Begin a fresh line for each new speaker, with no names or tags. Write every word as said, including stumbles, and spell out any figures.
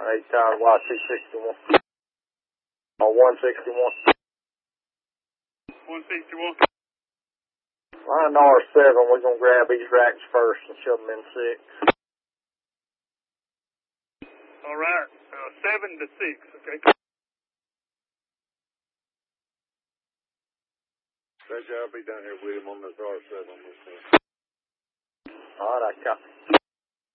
Eight Tower Y two sixty-one. Or one sixty-one.
one sixty-one.
Line R seven, we're going to grab these racks first and shove them in six.
All right. Uh, seven to six, okay?
That job be down here with him on this R seven.
All right, I copy.